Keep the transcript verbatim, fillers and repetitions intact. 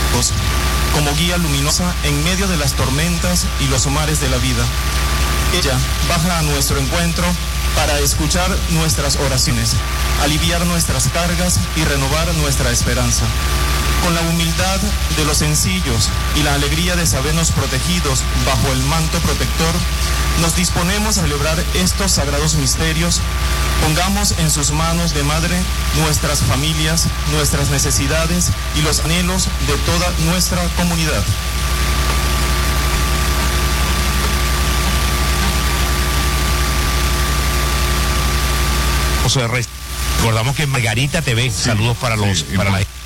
como guía luminosa en medio de las tormentas y los mares de la vida. Ella baja a nuestro encuentro para escuchar nuestras oraciones, aliviar nuestras cargas y renovar nuestra esperanza. Con la humildad de los sencillos y la alegría de sabernos protegidos bajo el manto protector, nos disponemos a celebrar estos sagrados misterios. Pongamos en sus manos de madre nuestras familias, nuestras necesidades y los anhelos de toda nuestra comunidad. Recordamos que Margarita T V, saludos para los para la